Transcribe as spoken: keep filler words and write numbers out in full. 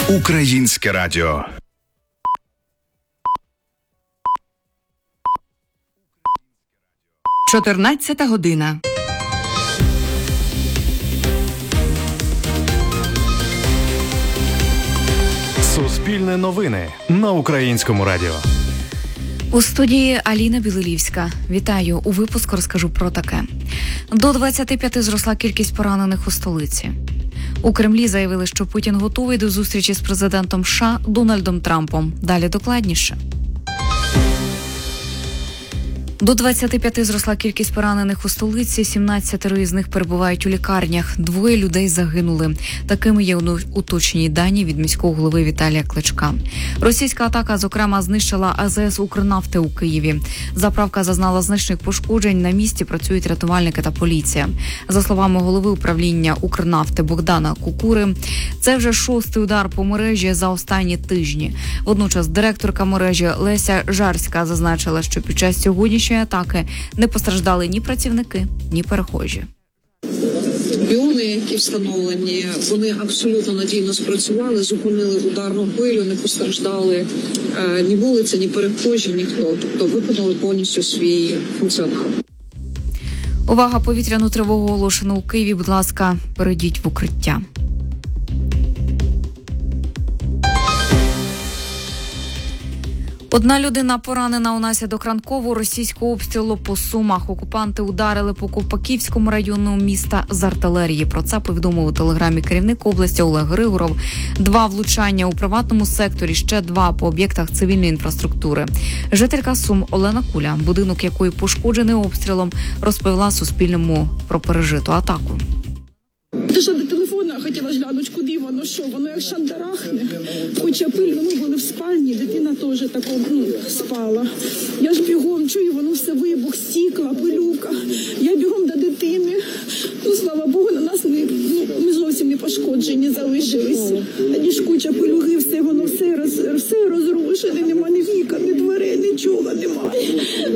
Українське радіо. чотирнадцята година. Суспільне новини на Українському радіо. У студії Аліна Білилівська. Вітаю. У випуску розкажу про таке. До двадцяти п'яти зросла кількість поранених у столиці. У Кремлі заявили, що Путін готовий до зустрічі з президентом США Дональдом Трампом. Далі докладніше. До двадцяти п'яти зросла кількість поранених у столиці, сімнадцятеро із них перебувають у лікарнях. Двоє людей загинули. Такими є уточнені дані від міського голови Віталія Кличка. Російська атака, зокрема, знищила А З С «Укрнафти» у Києві. Заправка зазнала значних пошкоджень. На місці працюють рятувальники та поліція. За словами голови управління «Укрнафти» Богдана Кукури, це вже шостий удар по мережі за останні тижні. Водночас директорка мережі Леся Жарська зазначила, що під час сьогоднішньої атаки не постраждали ні працівники, ні перехожі. Біони, які встановлені, вони абсолютно надійно спрацювали, зупинили ударну хвилю, не постраждали е, ні вулиця, ні перехожі, ніхто. Тобто виконали повністю свій функціонал. Увага, повітряну тривогу оголошено у Києві. Будь ласка, перейдіть в укриття. Одна людина поранена унаслідок ранкового російського обстрілу по Сумах. Окупанти ударили по Ковпаківському району міста з артилерії. Про це повідомив у телеграмі керівник області Олег Григоров. Два влучання у приватному секторі, ще два по об'єктах цивільної інфраструктури. Жителька Сум Олена Куля, будинок якої пошкоджений обстрілом, розповіла Суспільному про пережиту атаку. Дійшла до телефона, хотіла глянути, куди воно, що, воно як шандарахне. Хоча пильно, ми були в спальні, дитина теж тако, ну, спала. Я ж бігом чую, воно все вибух, стікла, пилюка. Я бігом до дитини. Ну, слава Богу, на нас не, ну, ми зовсім не пошкоджені залишилися. Тоді ж куча пилюги, все воно все, роз, все розрушене, нема ні вікон, ні дверей, нічого немає.